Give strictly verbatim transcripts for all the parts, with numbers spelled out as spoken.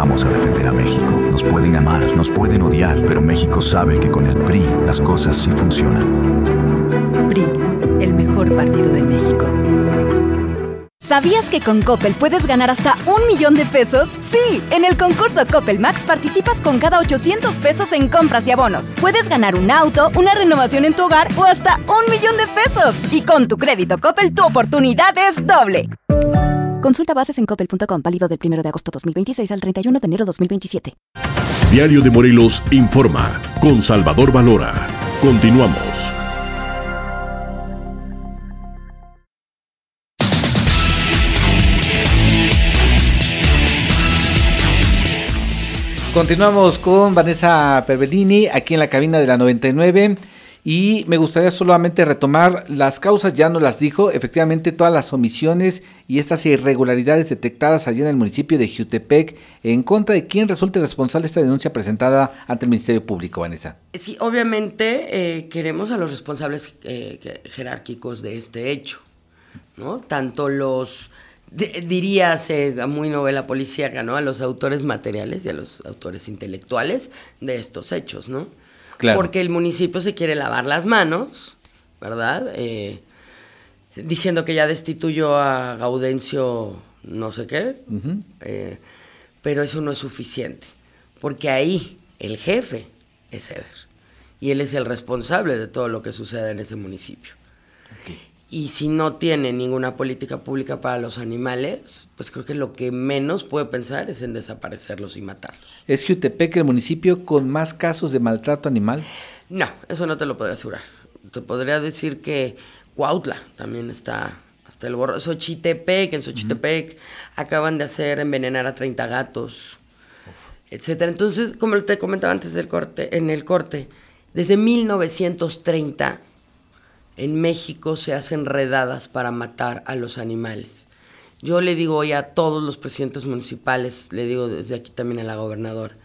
vamos a defender a México. Nos pueden amar, nos pueden odiar, pero México sabe que con el P R I las cosas sí funcionan. P R I, el mejor partido de México. ¿Sabías que con Coppel puedes ganar hasta un millón de pesos? ¡Sí! En el concurso Coppel Max participas con cada ochocientos pesos en compras y abonos. Puedes ganar un auto, una renovación en tu hogar o hasta un millón de pesos. Y con tu crédito Coppel, tu oportunidad es doble. Consulta bases en coppel punto com, válido del primero de agosto dos mil veintiséis al treinta y uno de enero dos mil veintisiete. Diario de Morelos informa con Salvador Valora. Continuamos. Continuamos con Vanessa Pervelini aquí en la cabina de la noventa y nueve y me gustaría solamente retomar las causas, ya nos las dijo, efectivamente todas las omisiones y estas irregularidades detectadas allí en el municipio de Jiutepec, en contra de quién resulte responsable de esta denuncia presentada ante el Ministerio Público, Vanessa. Sí, obviamente eh, queremos a los responsables eh, jerárquicos de este hecho, ¿no? Tanto los... dirías eh, muy novela policíaca, ¿no? A los autores materiales y a los autores intelectuales de estos hechos, ¿no? Claro. Porque el municipio se quiere lavar las manos, ¿verdad? Eh, diciendo que ya destituyó a Gaudencio no sé qué, uh-huh. eh, pero eso no es suficiente, porque ahí el jefe es Eder, y él es el responsable de todo lo que sucede en ese municipio. Okay. Y si no tiene ninguna política pública para los animales, pues creo que lo que menos puede pensar es en desaparecerlos y matarlos. ¿Es Jiutepec el municipio con más casos de maltrato animal? No, eso no te lo podría asegurar. Te podría decir que Cuautla también está hasta el gorro. Xochitepec, en Xochitepec uh-huh. acaban de hacer envenenar a treinta gatos, Uf. etcétera. Entonces, como te comentaba antes del corte, en el corte, desde mil novecientos treinta... en México se hacen redadas para matar a los animales. Yo le digo hoy a todos los presidentes municipales, le digo desde aquí también a la gobernadora,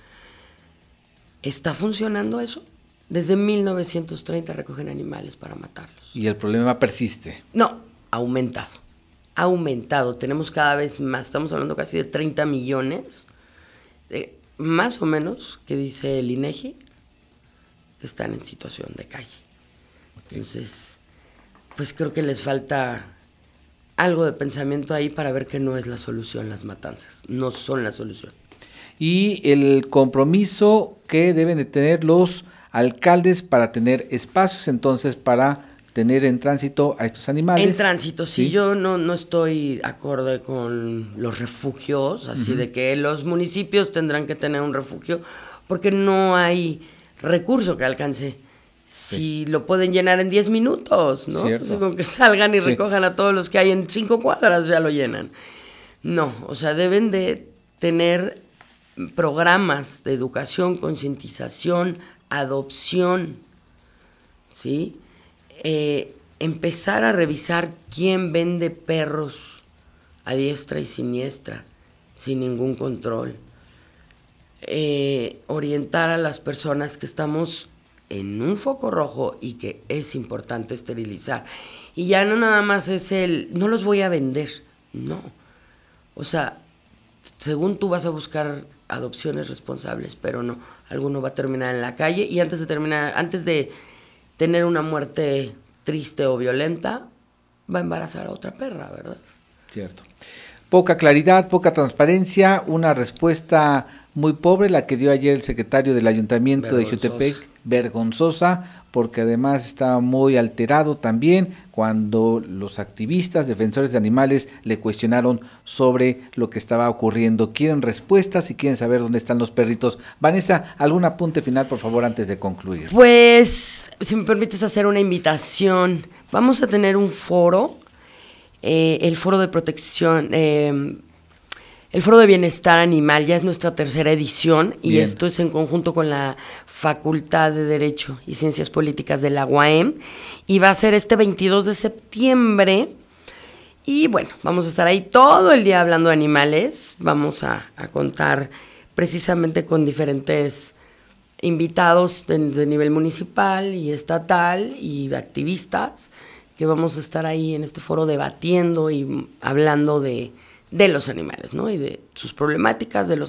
¿está funcionando eso? Desde mil novecientos treinta recogen animales para matarlos. ¿Y el problema persiste? No, ha aumentado, ha aumentado. Tenemos cada vez más, estamos hablando casi de treinta millones, de, más o menos, que dice el INEGI, que están en situación de calle. Entonces, pues creo que les falta algo de pensamiento ahí para ver que no es la solución las matanzas, no son la solución. Y el compromiso que deben de tener los alcaldes para tener espacios entonces para tener en tránsito a estos animales. En tránsito, sí, ¿sí? Yo no, no estoy acorde con los refugios, así uh-huh. de que los municipios tendrán que tener un refugio, porque no hay recurso que alcance. Si sí. lo pueden llenar en diez minutos, ¿no? Pues con que salgan y sí. recojan a todos los que hay en cinco cuadras, ya lo llenan. No, o sea, deben de tener programas de educación, concientización, adopción, ¿sí? Eh, empezar a revisar quién vende perros a diestra y siniestra, sin ningún control. Eh, orientar a las personas que estamos en un foco rojo y que es importante esterilizar. Y ya no nada más es el, no los voy a vender, no. O sea, según tú vas a buscar adopciones responsables, pero no, alguno va a terminar en la calle y antes de terminar, antes de tener una muerte triste o violenta, va a embarazar a otra perra, ¿verdad? Cierto. Poca claridad, poca transparencia, una respuesta muy pobre la que dio ayer el secretario del Ayuntamiento de Jiutepec, vergonzosa, porque además estaba muy alterado también cuando los activistas, defensores de animales, le cuestionaron sobre lo que estaba ocurriendo. Quieren respuestas y quieren saber dónde están los perritos. Vanessa, ¿algún apunte final, por favor, antes de concluir? Pues, si me permites hacer una invitación, vamos a tener un foro, eh, el foro de protección, eh, el Foro de Bienestar Animal, ya es nuestra tercera edición. Bien. Y esto es en conjunto con la Facultad de Derecho y Ciencias Políticas de la U A M y va a ser este veintidós de septiembre y bueno, vamos a estar ahí todo el día hablando de animales, vamos a, a contar precisamente con diferentes invitados de, de nivel municipal y estatal y activistas que vamos a estar ahí en este foro debatiendo y hablando de de los animales, ¿no? Y de sus problemáticas, de los